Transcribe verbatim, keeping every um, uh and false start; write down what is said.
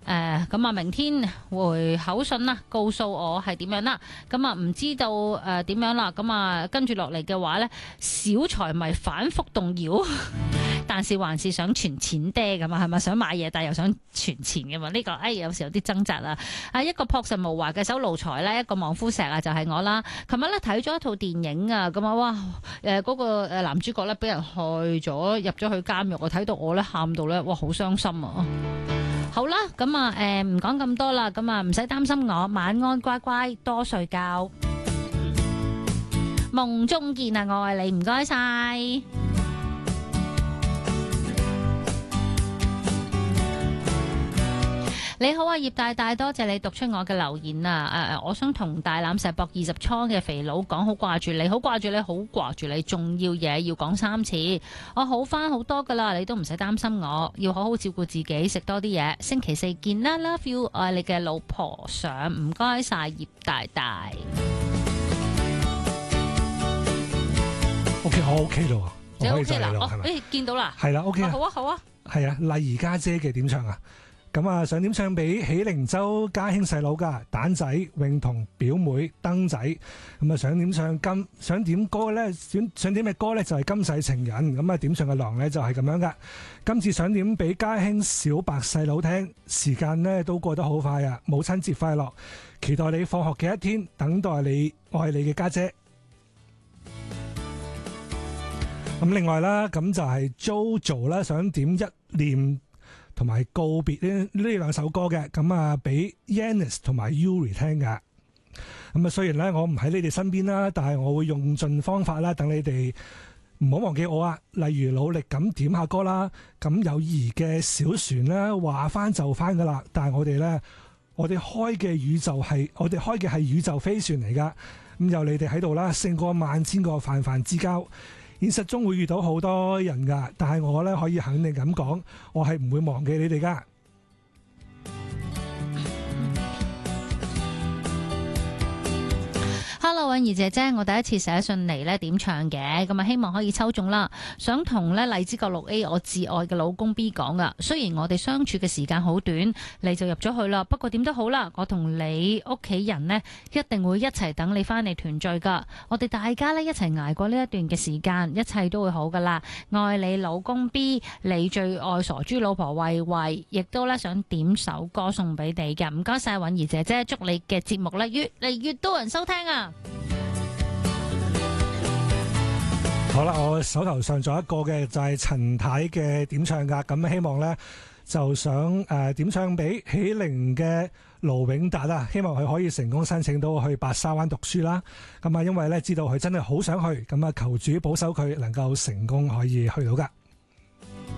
誒咁啊，明天回口信啦，告訴我係點樣啦。咁啊，唔知道誒點樣啦。咁啊，跟住落嚟嘅話呢，小財迷反覆動搖，但是還是想存錢爹咁啊，係咪想買嘢，但係又想存錢嘅嘛？呢、這個誒、哎、有時有啲掙扎啊。啊，一個樸實無華嘅手奴才呢，一個望夫石啊，就係、是、我啦。琴日呢睇咗一套電影啊，咁啊哇誒嗰、呃那個誒男主角呢，俾人害咗入咗去監獄，我睇到我呢，喊到呢，哇好傷心啊！好啦，咁啊，誒，唔講咁多啦，咁啊，唔使擔心我，晚安，乖乖，多睡覺，夢中見啊，我愛你，唔該晒。你好啊，葉大大，多謝你讀出我嘅留言啊！誒、uh, 我想同大欖石博二十倉嘅肥佬講，好掛住你，好掛住你，好掛住你，重要嘢要講三次。我好翻好多噶啦，你都唔使擔心我，要好好照顧自己，食多啲嘢。星期四見啦 ，Love you，愛你嘅老婆上，唔該晒葉大大。 OK， 我 OK 咯， 你 OK 啦？ 我誒見到啦， 係啦 ，OK 啊，好啊，好啊， 係啊，麗兒家姐嘅點唱啊！咁啊，想點唱俾喜靈洲家兄細佬噶蛋仔、泳彤表妹、燈仔。咁啊，想點唱金，想點歌咧？想想點嘅歌咧？就係、是、今世情人。咁啊，點唱嘅狼咧就係咁樣噶。今次想點俾家兄小白細佬聽，時間咧都過得好快啊！母親節快樂，期待你放學嘅一天，等待你愛你嘅家姐。咁另外啦，咁就係 JoJo 啦，想點一念同埋告別呢呢兩首歌嘅，咁啊俾 Yannis 同埋 Yuri 聽噶。咁啊雖然咧我唔喺你哋身邊啦，但係我會用盡方法啦，等你哋唔好忘記我啊。例如努力咁點下歌啦，咁友誼嘅小船咧話翻就翻噶啦。但係我哋咧，我哋開嘅宇宙係我哋開嘅係宇宙飛船嚟噶。咁有你哋喺度啦，勝過萬千個泛泛之交。現實中會遇到好多人噶，但係我咧可以肯定咁講，我係唔會忘記你哋噶。 Hello， 允兒姐姐，我第一次寫信嚟咧點唱嘅，咁啊希望可以抽中啦。想同咧荔枝角六 A 我至愛嘅老公 B 講噶，雖然我哋相處嘅時間好短，你就入咗去啦。不過點都好啦，我同你屋企人呢一定會一齊等你翻嚟團聚噶。我哋大家呢一齊捱過呢一段嘅時間，一切都會好噶啦。愛你老公 B， 你最愛傻豬老婆慧慧，亦都咧想點首歌送俾你嘅。唔該晒允兒姐姐，祝你嘅節目咧越嚟越多人收聽啊！ 好啦，我手頭上仲有一個嘅就係陳太嘅點唱噶，咁希望呢，就想誒、呃、點唱俾喜靈嘅盧永達啊，希望佢可以成功申請到去白沙灣讀書啦。咁啊，因為呢，知道佢真係好想去，咁啊求主保守佢能夠成功可以去到噶。